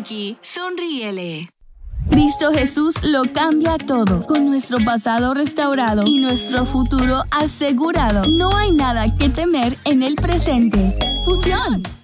Frankie, sonríele. Cristo Jesús lo cambia todo. Con nuestro pasado restaurado y nuestro futuro asegurado, no hay nada que temer en el presente. Fusión.